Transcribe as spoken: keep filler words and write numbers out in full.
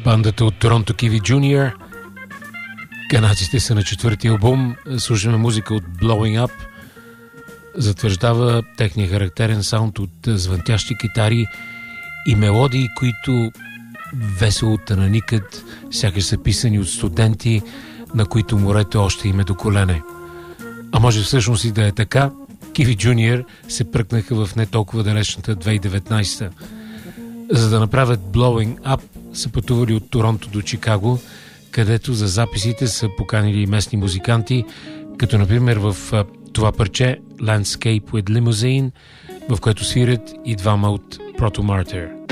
Бандата от Торонто Kiwi Junior. Канадците са на четвъртия албум. Слушаме музика от Blowing Up. Затвърждава техния характерен саунд от звънтящи китари и мелодии, които весело тананикат, сякаш са писани от студенти, на които морето още им е до колене. А може всъщност и да е така. Kiwi Junior се пръкнаха в не толкова далечната две хиляди и деветнадесета. За да направят Blowing Up, са пътували от Торонто до Чикаго, където за записите са поканили местни музиканти, като например в това парче Landscape with Limousine, в което свирят и двама от Proto Martyr.